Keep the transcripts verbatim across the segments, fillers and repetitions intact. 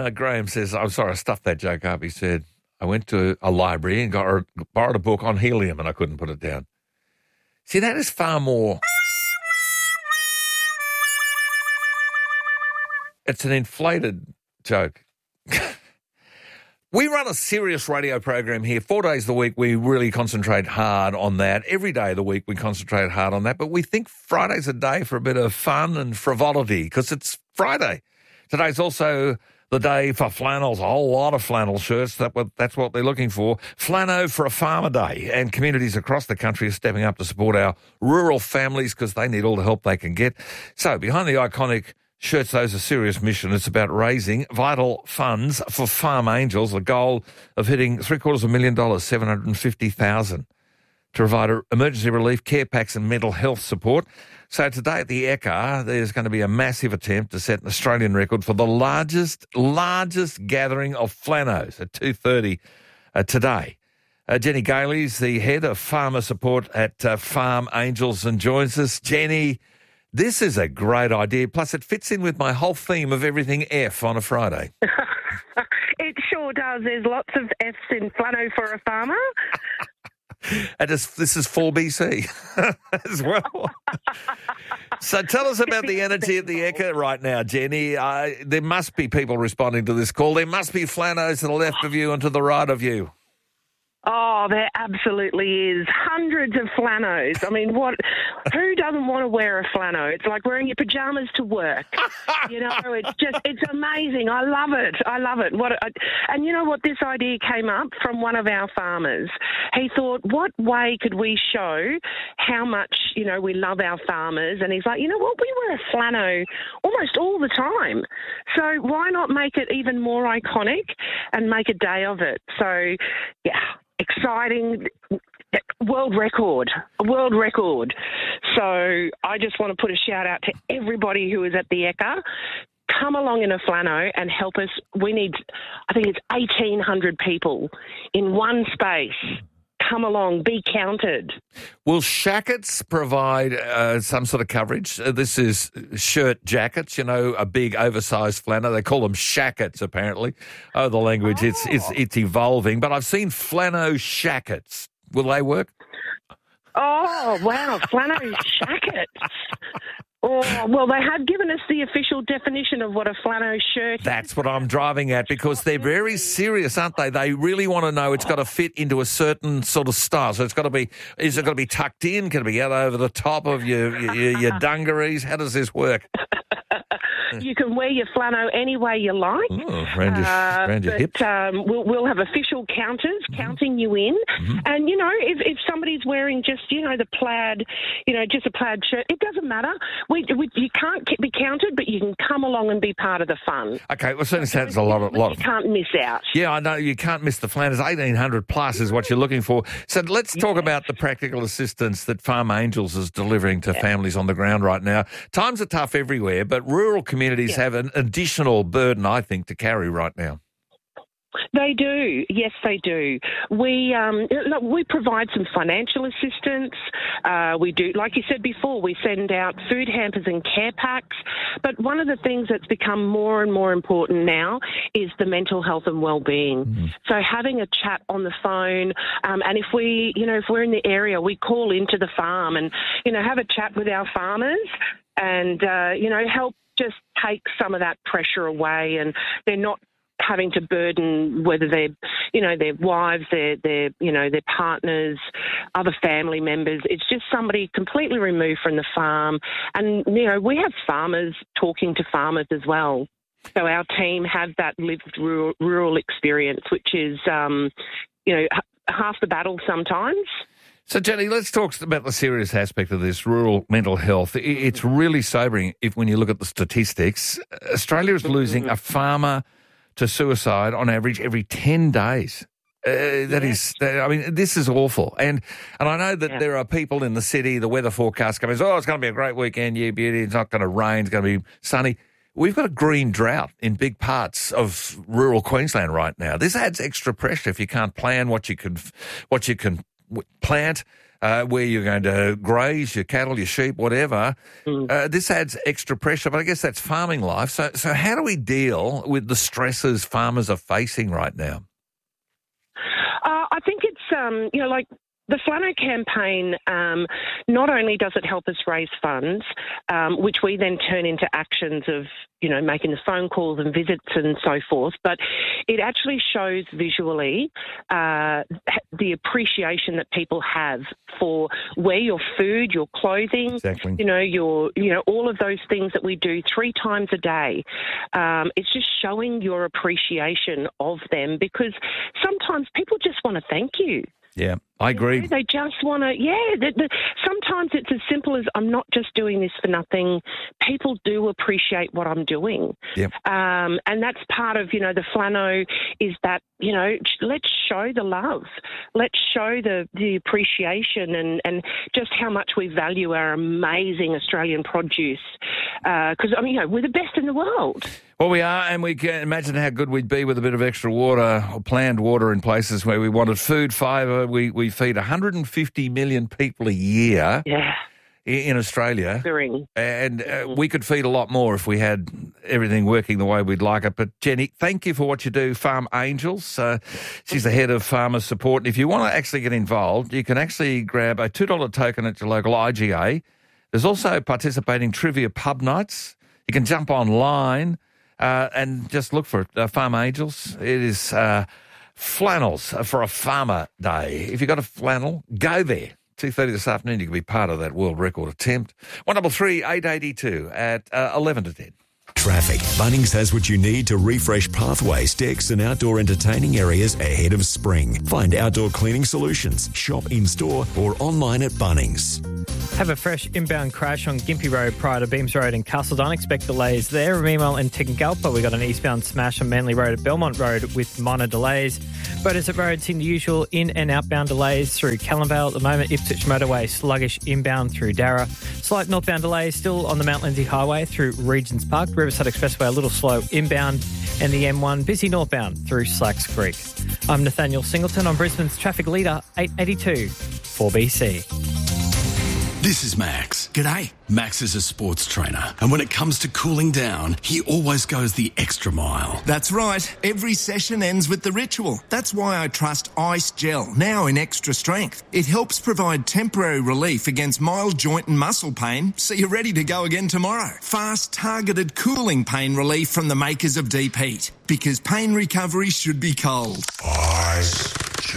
Uh, Graham says, I'm sorry, I stuffed that joke up. He said, I went to a library and got borrowed a book on helium and I couldn't put it down. See, that is far more... It's an inflated joke. We run a serious radio program here. Four days a week, we really concentrate hard on that. Every day of the week, we concentrate hard on that. But we think Friday's a day for a bit of fun and frivolity because it's Friday. Today's also the day for flannels, a whole lot of flannel shirts. That, that's what they're looking for. Flano for a Farmer Day. And communities across the country are stepping up to support our rural families because they need all the help they can get. So behind the iconic shirts, those are a serious mission. It's about raising vital funds for Farm Angels, a goal of hitting three quarters of a million dollars, seven hundred fifty thousand, to provide emergency relief, care packs and mental health support. So today at the Ekka, there's going to be a massive attempt to set an Australian record for the largest, largest gathering of flanos at two thirty uh, today. Uh, Jenny Gailey's the head of farmer support at uh, Farm Angels and joins us. Jenny, this is a great idea. Plus, it fits in with my whole theme of everything F on a Friday. It sure does. There's lots of Fs in flano for a farmer. And this, this is four B C as well. So tell us about the energy at the Ekka right now, Jenny. Uh, there must be people responding to this call. There must be flanos to the left of you and to the right of you. Oh, there absolutely is. Hundreds of flanos. I mean, what? Who doesn't want to wear a flano? It's like wearing your pajamas to work. You know, it's just, it's amazing. I love it. I love it. What? A, and you know what? This idea came up from one of our farmers. He thought, what way could we show how much, you know, we love our farmers? And he's like, you know what? We wear a flano almost all the time. So why not make it even more iconic and make a day of it? So, yeah. Exciting world record, a world record. So I just want to put a shout out to everybody who is at the Ekka. Come along in a flano and help us. We need, I think it's eighteen hundred people in one space. Come along, be counted. Will Shackets provide uh, some sort of coverage? Uh, this is shirt jackets, you know, a big oversized flannel. They call them Shackets, apparently. Oh, the language, oh. it's it's it's evolving. But I've seen flano Shackets. Will they work? Oh, wow, flano Shackets. Oh, well, they have given us the official definition of what a flano shirt is. That's what I'm driving at, because they're very serious, aren't they? They really want to know it's got to fit into a certain sort of style. So it's got to be, is it got to be tucked in? Can it be out over the top of your, your, your dungarees? How does this work? You can wear your flano any way you like. Oh, around your, uh, around your but, hips. Um, we'll, we'll have official counters mm-hmm. counting you in. Mm-hmm. And, you know, if, if somebody's wearing just, you know, the plaid, you know, just a plaid shirt, it doesn't matter. We, we You can't be counted, but you can come along and be part of the fun. Okay, well, certainly sounds a lot of... lot You can't miss out. Yeah, I know, you can't miss the flannels. eighteen hundred plus is what you're looking for. So let's talk yeah. about the practical assistance that Farm Angels is delivering to yeah. families on the ground right now. Times are tough everywhere, but rural communities yeah. have an additional burden, I think, to carry right now. They do. Yes, they do. We um, look, we provide some financial assistance. Uh, we do, like you said before, we send out food hampers and care packs. But one of the things that's become more and more important now is the mental health and well-being. Mm-hmm. So having a chat on the phone, um, and if we, you know, if we're in the area, we call into the farm and, you know, have a chat with our farmers and, uh, you know, help just take some of that pressure away, and they're not having to burden whether they're, you know, their wives, their, their, you know, their partners, other family members. It's just somebody completely removed from the farm. And, you know, we have farmers talking to farmers as well. So our team have that lived rural, rural experience, which is, um, you know, half the battle sometimes. So, Jenny, let's talk about the serious aspect of this, rural mental health. It's really sobering if when you look at the statistics. Australia is losing a farmer to suicide on average every ten days. Uh, that yeah. is, I mean, this is awful. And and I know that yeah. there are people in the city, the weather forecast comes, oh, it's going to be a great weekend, yeah, beauty, it's not going to rain, it's going to be sunny. We've got a green drought in big parts of rural Queensland right now. This adds extra pressure if you can't plan what you can, what you can plant. Uh, uh, where you're going to graze your cattle, your sheep, whatever. Mm. Uh, this adds extra pressure, but I guess that's farming life. So, so how do we deal with the stresses farmers are facing right now? Uh, I think it's, um, you know, like the Flano campaign, um, not only does it help us raise funds, um, which we then turn into actions of, you know, making the phone calls and visits and so forth, but it actually shows visually uh, the appreciation that people have for where your food, your clothing, exactly. you know, your, you know, all of those things that we do three times a day. Um, it's just showing your appreciation of them, because sometimes people just want to thank you. Yeah, I agree. You know, they just want to, yeah, the, the, sometimes it's as simple as, I'm not just doing this for nothing. People do appreciate what I'm doing. Yep. Um, and that's part of, you know, the Flano is that, you know, let's show the love. Let's show the, the appreciation and, and just how much we value our amazing Australian produce. Because, uh, I mean, you know, we're the best in the world. Well, we are, and we can imagine how good we'd be with a bit of extra water or planned water in places where we wanted food, fibre. We we feed one hundred fifty million people a year yeah. in Australia. Staggering. And uh, we could feed a lot more if we had everything working the way we'd like it. But, Jenny, thank you for what you do, Farm Angels. Uh, she's the head of Farmer Support. And if you want to actually get involved, you can actually grab a two dollar token at your local I G A. There's also participating trivia pub nights. You can jump online. Uh, and just look for it, uh, Farm Angels. It is uh, flannels for a farmer day. If you've got a flannel, go there. two thirty this afternoon, you can be part of that world record attempt. one double three eight eight two at uh, eleven to ten. Traffic. Bunnings has what you need to refresh pathways, decks and outdoor entertaining areas ahead of spring. Find outdoor cleaning solutions. Shop in-store or online at Bunnings. Have a fresh inbound crash on Gympie Road prior to Beams Road in Castledon. Expect delays there. Meanwhile, in Tigangalpa, we got an eastbound smash on Manly Road at Belmont Road with minor delays. Beaudesert Road seeing the usual in- and outbound delays through Callanvale at the moment. Ipswich Motorway sluggish inbound through Darra. Slight northbound delays still on the Mount Lindsay Highway through Regents Park. Riverside Expressway a little slow inbound, and the M one busy northbound through Slacks Creek. I'm Nathaniel Singleton on Brisbane's traffic leader, eight eighty-two four B C. This is Max. G'day. Max is a sports trainer, and when it comes to cooling down, he always goes the extra mile. That's right. Every session ends with the ritual. That's why I trust Ice Gel, now in extra strength. It helps provide temporary relief against mild joint and muscle pain, so you're ready to go again tomorrow. Fast, targeted cooling pain relief from the makers of Deep Heat, because pain recovery should be cold. Ice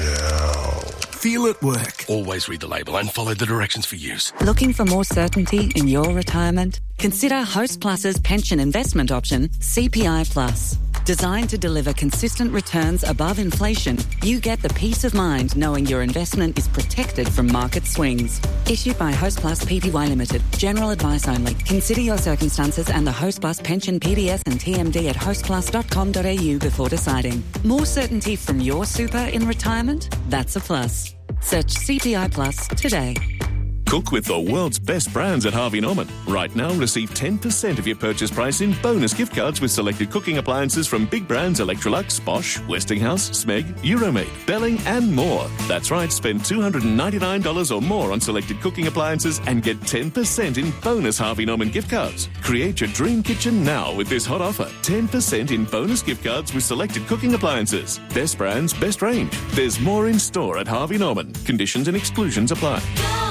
Gel. Feel it work. Always read the label and follow the directions for use. Looking for more certainty in your retirement? Consider Host Plus's pension investment option, C P I Plus. Designed to deliver consistent returns above inflation, you get the peace of mind knowing your investment is protected from market swings. Issued by Host Plus Pty Limited. General advice only. Consider your circumstances and the Host Plus pension P D S and T M D at host plus dot com dot a u before deciding. More certainty from your super in retirement? That's a plus. Search C P I Plus today. Cook with the world's best brands at Harvey Norman. Right now, receive ten percent of your purchase price in bonus gift cards with selected cooking appliances from big brands Electrolux, Bosch, Westinghouse, Smeg, Euromaid, Belling and more. That's right, spend two hundred ninety-nine dollars or more on selected cooking appliances and get ten percent in bonus Harvey Norman gift cards. Create your dream kitchen now with this hot offer. ten percent in bonus gift cards with selected cooking appliances. Best brands, best range. There's more in store at Harvey Norman. Conditions and exclusions apply.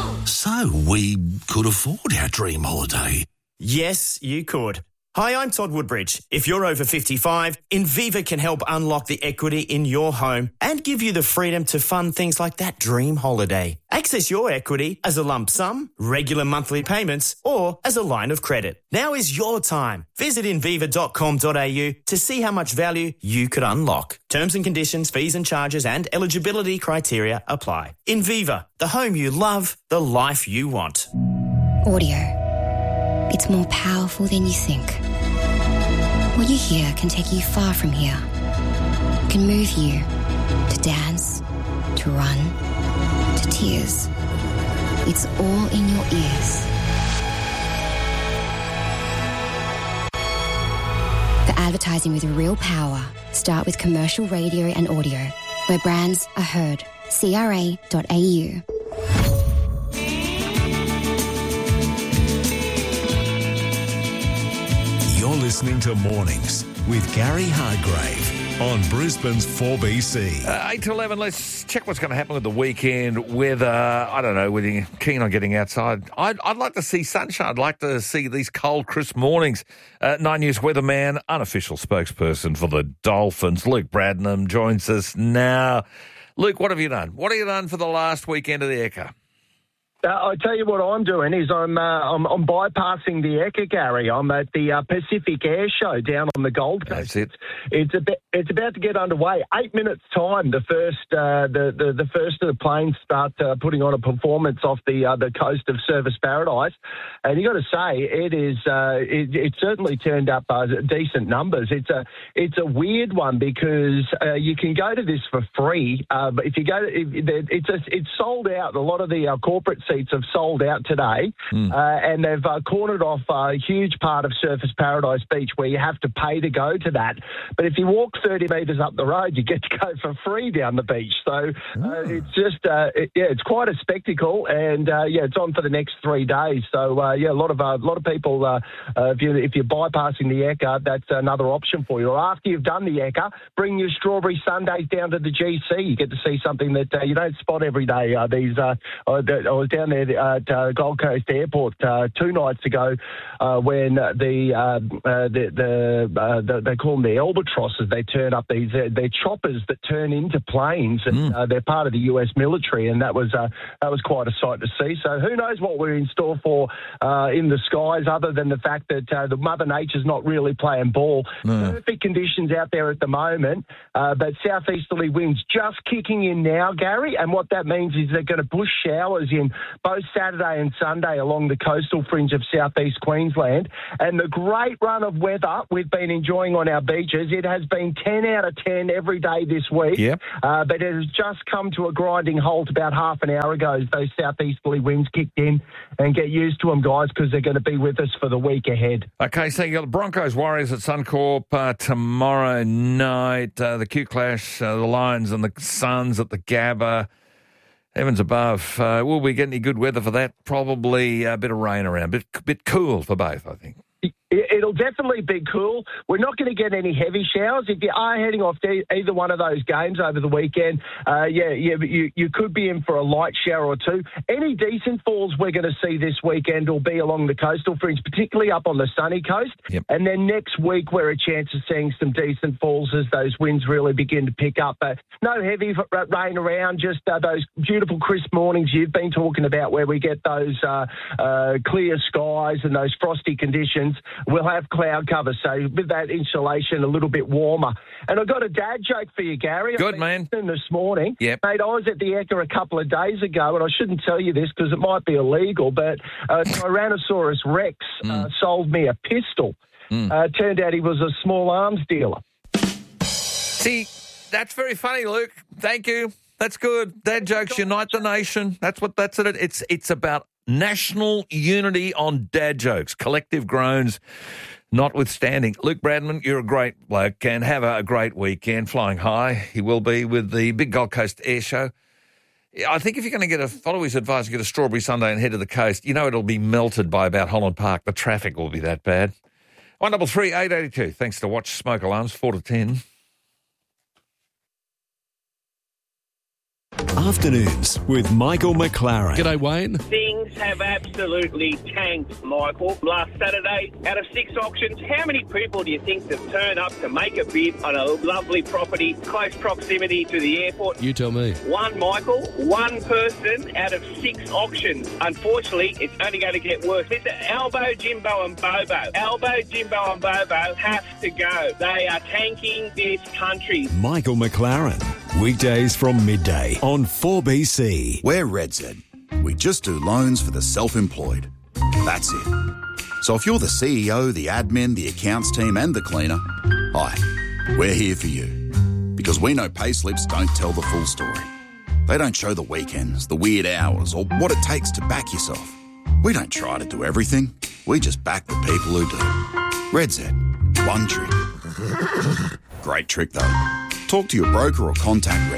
So, we could afford our dream holiday. Yes, you could. Hi, I'm Todd Woodbridge. If you're over fifty-five, Inviva can help unlock the equity in your home and give you the freedom to fund things like that dream holiday. Access your equity as a lump sum, regular monthly payments, or as a line of credit. Now is your time. Visit inviva dot com dot a u to see how much value you could unlock. Terms and conditions, fees and charges, and eligibility criteria apply. Inviva, the home you love, the life you want. Audio. It's more powerful than you think. What you hear can take you far from here. It can move you to dance, to run, to tears. It's all in your ears. For advertising with real power, start with commercial radio and audio, where brands are heard. C R A dot A U. listening to Mornings with Gary Hargrave on Brisbane's four B C. Uh, eight to eleven, let's check what's going to happen with the weekend weather. I don't know, whether you're keen on getting outside. I'd, I'd like to see sunshine. I'd like to see these cold, crisp mornings. Uh, Nine News weatherman, unofficial spokesperson for the Dolphins, Luke Bradnam, joins us now. Luke, what have you done? What have you done for the last weekend of the Ekka? Uh, I tell you what I'm doing is I'm uh, I'm, I'm bypassing the Ekka, Gary. I'm at the uh, Pacific Air Show down on the Gold Coast. That's it. It's a bit, it's about to get underway. Eight minutes time, the first uh, the, the the first of the planes start uh, putting on a performance off the uh, the coast of Surfers Paradise, and you got to say it is uh, it, it certainly turned up uh, decent numbers. It's a it's a weird one because uh, you can go to this for free, uh, but if you go, to, if, it's a, it's sold out. A lot of the uh, corporate seats have sold out today, mm. uh, and they've uh, cornered off a huge part of Surfers Paradise Beach where you have to pay to go to that. But if you walk thirty metres up the road, you get to go for free down the beach. So uh, mm. it's just, uh, it, yeah, it's quite a spectacle, and uh, yeah, it's on for the next three days. So uh, yeah, a lot of uh, a lot of people, uh, uh, if you if you're bypassing the Ekka, that's another option for you. Or after you've done the Ekka, bring your strawberry sundaes down to the G C. You get to see something that uh, you don't spot every day. Uh, these uh, I was down there at uh, Gold Coast Airport uh, two nights ago uh, when the, uh, uh, the, the, uh, the they call them the albatrosses. They turn up these uh, they're choppers that turn into planes, and mm. uh, they're part of the U S military, and that was uh, that was quite a sight to see. So who knows what we're in store for uh, in the skies, other than the fact that uh, the Mother Nature's not really playing ball. No. Perfect conditions out there at the moment, uh, but southeasterly winds just kicking in now, Gary, and what that means is they're going to push showers in both Saturday and Sunday along the coastal fringe of southeast Queensland. And the great run of weather we've been enjoying on our beaches, it has been ten out of ten every day this week. Yep. Uh, but it has just come to a grinding halt about half an hour ago as those southeasterly winds kicked in. And get used to them, guys, because they're going to be with us for the week ahead. Okay, so you got the Broncos Warriors at Suncorp uh, tomorrow night. Uh, the Q Clash, uh, the Lions and the Suns at the Gabba. Heavens above. Uh, will we get any good weather for that? Probably a bit of rain around. Bit bit cool for both, I think. It'll definitely be cool. We're not going to get any heavy showers. If you are heading off to either one of those games over the weekend, uh, yeah, yeah, you, you could be in for a light shower or two. Any decent falls we're going to see this weekend will be along the coastal fringe, particularly up on the sunny coast. Yep. And then next week, we're a chance of seeing some decent falls as those winds really begin to pick up. But no heavy rain around, just uh, those beautiful crisp mornings you've been talking about where we get those uh, uh, clear skies and those frosty conditions. We'll have cloud cover, so with that insulation, a little bit warmer. And I've got a dad joke for you, Gary. Good, man. This morning, yep. Mate, I was at the Ekka a couple of days ago, and I shouldn't tell you this because it might be illegal, but uh, Tyrannosaurus Rex mm. uh, sold me a pistol. Mm. Uh, turned out he was a small arms dealer. See, that's very funny, Luke. Thank you. That's good. Dad jokes unite the nation. That's what that's it. It's it's about national unity on dad jokes, collective groans notwithstanding. Luke Bradman, you're a great bloke, and have a great weekend. Flying high, he will be with the big Gold Coast Air Show. I think if you're going to get a, follow his advice, get a strawberry sundae and head to the coast, you know it'll be melted by about Holland Park. The traffic will be that bad. one double three eight eighty two. Thanks to Watch Smoke Alarms, four to ten. Afternoons with Michael McLaren. G'day, Wayne. Things have absolutely tanked, Michael. Last Saturday, out of six auctions, how many people do you think have turned up to make a bid on a lovely property, close proximity to the airport? You tell me. One, Michael. One person out of six auctions. Unfortunately, it's only going to get worse. Listen, Albo, Jimbo and Bobo. Albo, Jimbo and Bobo have to go. They are tanking this country. Michael McLaren. Weekdays from midday on four B C. We're RedZ. We just do loans for the self-employed. That's it. So if you're the C E O, the admin, the accounts team and the cleaner, hi, we're here for you. Because we know payslips don't tell the full story. They don't show the weekends, the weird hours, or what it takes to back yourself. We don't try to do everything. We just back the people who do. RedZ. One trick. Great trick, though. Talk to your broker or contact RedZ.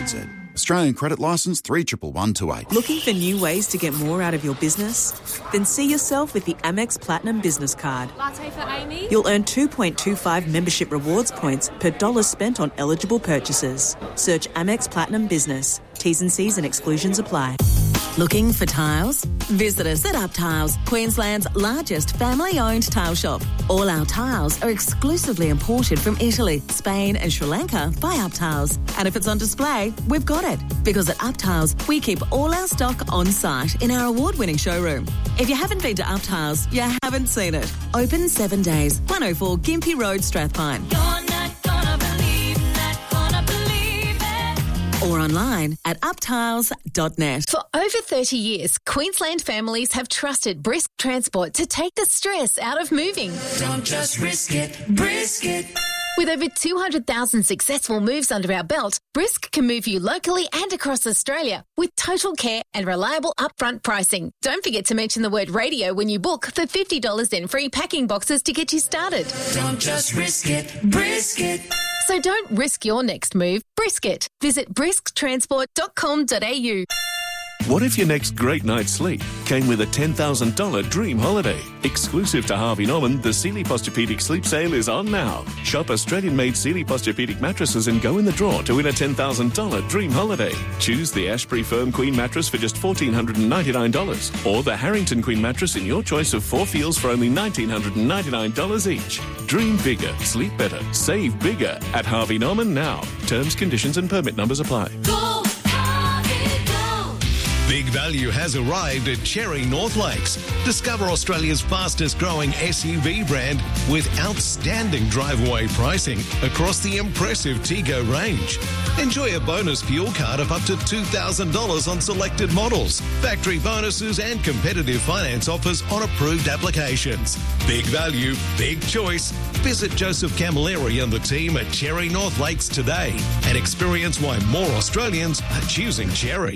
Australian credit licence three one one two eight. Looking for new ways to get more out of your business? Then see yourself with the Amex Platinum Business Card. Latte for Amy? You'll earn two point two five membership rewards points per dollar spent on eligible purchases. Search Amex Platinum Business. T's and C's and exclusions apply. Looking for tiles? Visit us at Up Tiles, Queensland's largest family-owned tile shop. All our tiles are exclusively imported from Italy, Spain and Sri Lanka by Up Tiles. And if it's on display, we've got it. Because at Up Tiles, we keep all our stock on site in our award-winning showroom. If you haven't been to Up Tiles, you haven't seen it. Open seven days, one oh four Gympie Road, Strathpine. You're not gonna believe, not gonna believe it. Or online at up tiles dot net. For over thirty years, Queensland families have trusted Brisk Transport to take the stress out of moving. Don't just risk it, brisk it. With over two hundred thousand successful moves under our belt, Brisk can move you locally and across Australia with total care and reliable upfront pricing. Don't forget to mention the word radio when you book for fifty dollars in free packing boxes to get you started. Don't just risk it, brisk it. So don't risk your next move, brisk it. Visit brisk transport dot com dot a u. What if your next great night's sleep came with a ten thousand dollars dream holiday? Exclusive to Harvey Norman, the Sealy Posturepedic Sleep Sale is on now. Shop Australian-made Sealy Posturepedic mattresses and go in the draw to win a ten thousand dollars dream holiday. Choose the Ashbury Firm Queen mattress for just one thousand four hundred ninety-nine dollars or the Harrington Queen mattress in your choice of four feels for only one thousand nine hundred ninety-nine dollars each. Dream bigger, sleep better, save bigger at Harvey Norman now. Terms, conditions and permit numbers apply. Go, Harvey, go. Big value has arrived at Cherry North Lakes. Discover Australia's fastest growing S U V brand with outstanding drive-away pricing across the impressive Tego range. Enjoy a bonus fuel card of up to two thousand dollars on selected models, factory bonuses and competitive finance offers on approved applications. Big value, big choice. Visit Joseph Camilleri and the team at Cherry North Lakes today and experience why more Australians are choosing Cherry.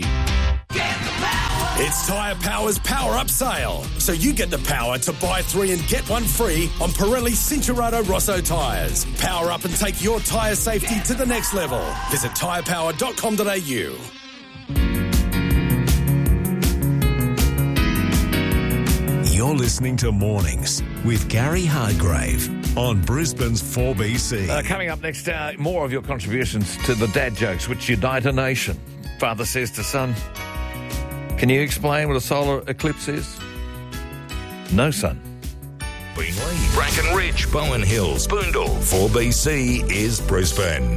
It's Tyre Power's Power Up Sale, so you get the power to buy three and get one free on Pirelli Cincherato Rosso tyres. Power up and take your tyre safety to the next level. Visit tyre power dot com dot a u. You're listening to Mornings with Gary Hargrave on Brisbane's four B C. Uh, coming up next, uh, more of your contributions to the dad jokes which unite a nation. Father says to son, can you explain what a solar eclipse is? No, son. Beenleigh, Brackenridge, Bowen Hills, Boondall. four B C is Brisbane.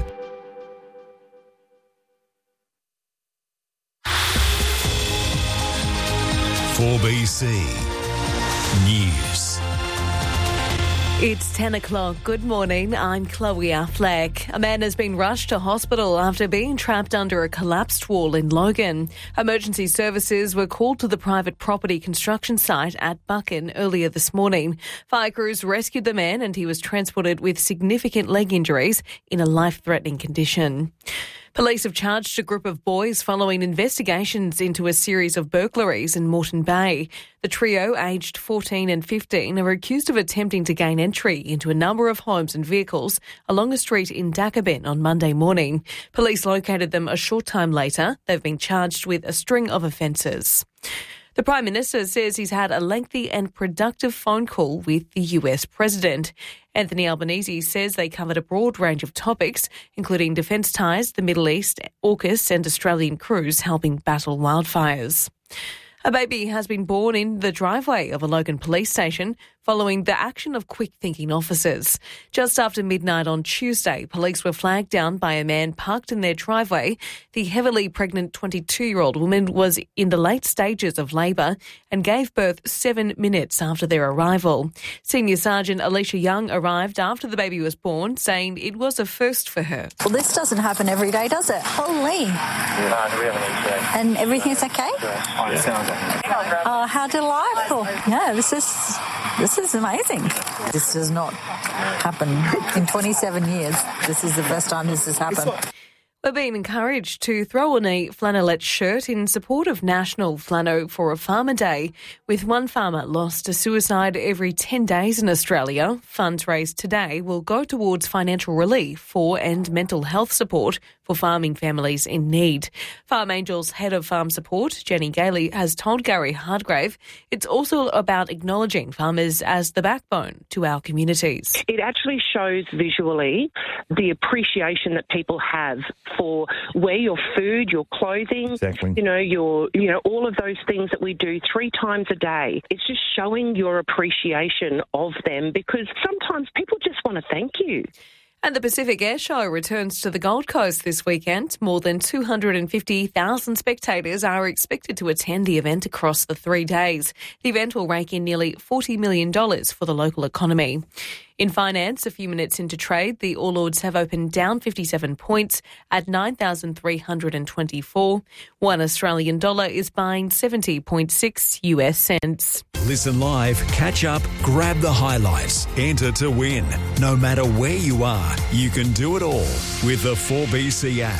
four B C News. It's ten o'clock. Good morning. I'm Chloe Affleck. A man has been rushed to hospital after being trapped under a collapsed wall in Logan. Emergency services were called to the private property construction site at Buchan earlier this morning. Fire crews rescued the man and he was transported with significant leg injuries in a life-threatening condition. Police have charged a group of boys following investigations into a series of burglaries in Moreton Bay. The trio, aged fourteen and fifteen, are accused of attempting to gain entry into a number of homes and vehicles along a street in Dacabin on Monday morning. Police located them a short time later. They've been charged with a string of offences. The Prime Minister says he's had a lengthy and productive phone call with the U S President. Anthony Albanese says they covered a broad range of topics, including defence ties, the Middle East, AUKUS and Australian crews helping battle wildfires. A baby has been born in the driveway of a Logan police station following the action of quick-thinking officers. Just after midnight on Tuesday, police were flagged down by a man parked in their driveway. The heavily pregnant twenty-two-year-old woman was in the late stages of labour and gave birth seven minutes after their arrival. Senior Sergeant Alicia Young arrived after the baby was born, saying it was a first for her. Well, this doesn't happen every day, does it? Holy. No, we haven't. And everything's okay? Yeah, it sounds okay. Oh, how delightful. Yeah, this is this is amazing. This does not happen in twenty-seven years. This is the first time this has happened. are being encouraged to throw on a flannelette shirt in support of National Flano for a Farmer Day. With one farmer lost to suicide every ten days in Australia, funds raised today will go towards financial relief for and mental health support for farming families in need. Farm Angels Head of Farm Support, Jenny Gailey, has told Gary Hardgrave it's also about acknowledging farmers as the backbone to our communities. It actually shows visually the appreciation that people have for where your food, your clothing, exactly. you know, your, you know, all of those things that we do three times a day. It's just showing your appreciation of them, because sometimes people just want to thank you. And the Pacific Air Show returns to the Gold Coast this weekend. More than two hundred fifty thousand spectators are expected to attend the event across the three days. The event will rake in nearly forty million dollars for the local economy. In finance, a few minutes into trade, the All Ords have opened down fifty-seven points at nine thousand three hundred twenty-four. One Australian dollar is buying seventy point six U S cents. Listen live, catch up, grab the highlights, enter to win. No matter where you are, you can do it all with the four B C app.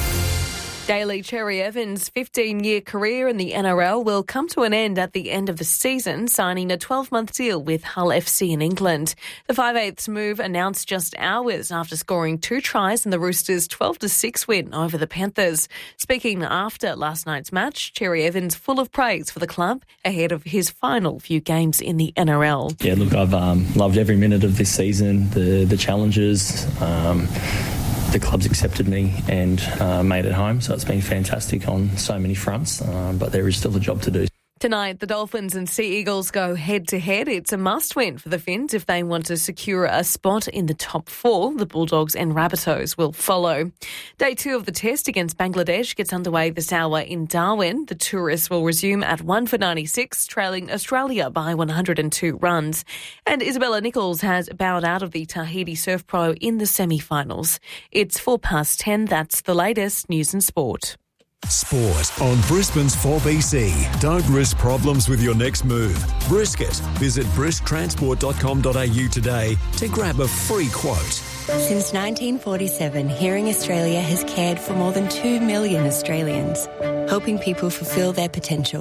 Daly Cherry Evans' fifteen-year career in the N R L will come to an end at the end of the season, signing a twelve-month deal with Hull F C in England. The five-eighths move announced just hours after scoring two tries in the Roosters' twelve to six win over the Panthers. Speaking after last night's match, Cherry Evans full of praise for the club ahead of his final few games in the N R L. Yeah, look, I've um, loved every minute of this season, the, the challenges. Um, The club's accepted me and uh, made it home, so it's been fantastic on so many fronts, uh, but there is still a job to do. Tonight, the Dolphins and Sea Eagles go head-to-head. It's a must-win for the Finns if they want to secure a spot in the top four. The Bulldogs and Rabbitohs will follow. Day two of the test against Bangladesh gets underway this hour in Darwin. The tourists will resume at one for ninety-six, trailing Australia by one hundred two runs. And Isabella Nichols has bowed out of the Tahiti Surf Pro in the semi-finals. It's four past ten. That's the latest news and sport. Sport on Brisbane's four B C. Don't risk problems with your next move. Brisket. Visit brisk transport dot com dot a u today to grab a free quote. Since nineteen forty-seven, Hearing Australia has cared for more than two million Australians, helping people fulfil their potential.